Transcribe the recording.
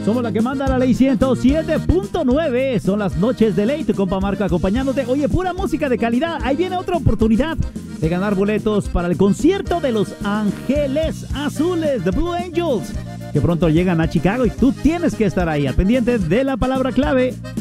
Somos la que manda la ley 107.9. Son las noches de ley. Tu compa Marco acompañándote. Oye, pura música de calidad. Ahí viene otra oportunidad de ganar boletos para el concierto de Los Ángeles Azules, The Blue Angels, que pronto llegan a Chicago y tú tienes que estar ahí al pendiente de la palabra clave